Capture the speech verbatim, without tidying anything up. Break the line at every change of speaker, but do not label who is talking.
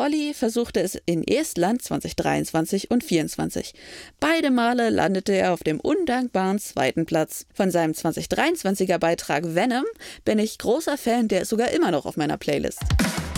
Olli versuchte es in Estland zwanzig dreiundzwanzig und vierundzwanzig. Beide Male landete er auf dem undankbaren zweiten Platz. Von seinem zwanzig dreiundzwanziger Beitrag Venom bin ich großer Fan, der ist sogar immer noch auf meiner Playlist.